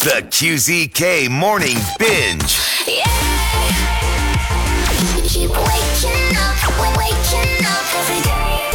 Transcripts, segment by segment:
The QZK Morning Binge. Yeah. Keep waking up every day.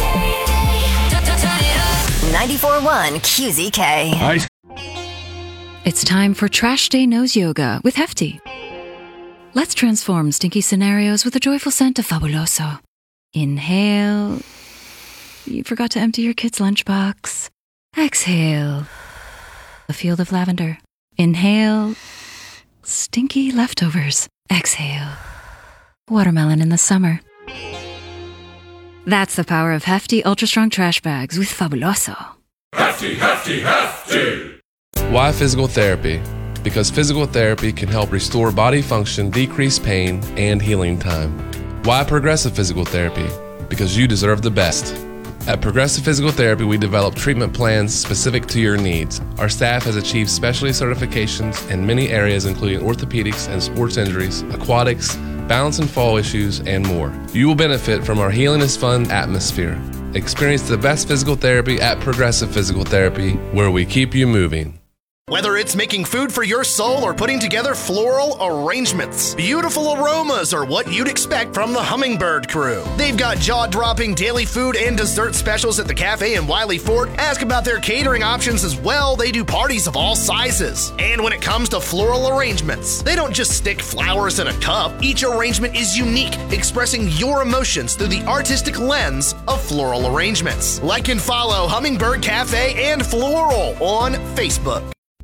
94.1 QZK. It's time for Trash Day Nose Yoga with Hefty. Let's transform stinky scenarios with a joyful scent of Fabuloso. Inhale. You forgot to empty your kid's lunchbox. Exhale. A field of lavender. Inhale. Stinky leftovers. Exhale. Watermelon in the summer. That's the power of Hefty Ultra Strong Trash Bags with Fabuloso. Hefty, hefty, hefty! Why physical therapy? Because physical therapy can help restore body function, decrease pain, and healing time. Why progressive physical therapy? Because you deserve the best. At Progressive Physical Therapy, we develop treatment plans specific to your needs. Our staff has achieved specialty certifications in many areas, including orthopedics and sports injuries, aquatics, balance and fall issues, and more. You will benefit from our Healing is Fun atmosphere. Experience the best physical therapy at Progressive Physical Therapy, where we keep you moving. Whether it's making food for your soul or putting together floral arrangements, beautiful aromas are what you'd expect from the Hummingbird crew. They've got jaw-dropping daily food and dessert specials at the cafe in Wiley Fort. Ask about their catering options as well. They do parties of all sizes. And when it comes to floral arrangements, they don't just stick flowers in a cup. Each arrangement is unique, expressing your emotions through the artistic lens of floral arrangements. Like and follow Hummingbird Cafe and Floral on Facebook.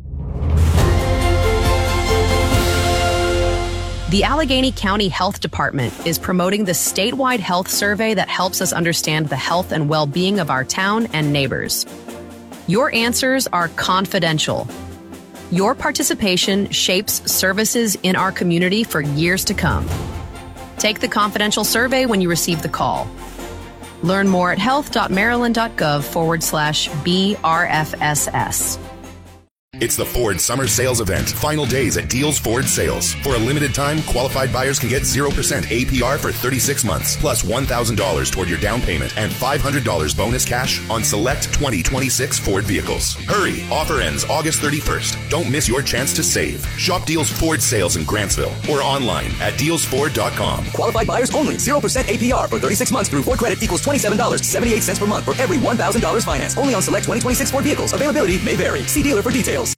The Allegheny County Health Department is promoting the statewide health survey that helps us understand the health and well-being of our town and neighbors. Your answers are confidential. Your participation shapes services in our community for years to come. Take the confidential survey when you receive the call. Learn more at health.maryland.gov/BRFSS. It's the Ford Summer Sales Event. Final days at Deals Ford Sales. For a limited time, qualified buyers can get 0% APR for 36 months, plus $1,000 toward your down payment and $500 bonus cash on select 2026 Ford vehicles. Hurry! Offer ends August 31st. Don't miss your chance to save. Shop Deals Ford Sales in Grantsville or online at dealsford.com. Qualified buyers only. 0% APR for 36 months through Ford credit equals $27.78 per month for every $1,000 finance. Only on select 2026 Ford vehicles. Availability may vary. See dealer for details.